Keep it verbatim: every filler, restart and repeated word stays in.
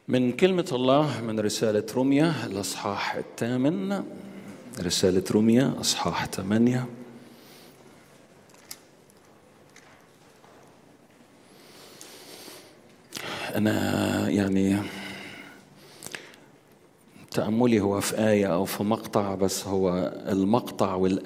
من كلمة الله من رسالة روميا الأصحاح الثامن. رسالة روميا أصحاح ثمانية. أنا يعني تأملي هو في آية أو في مقطع، بس هو المقطع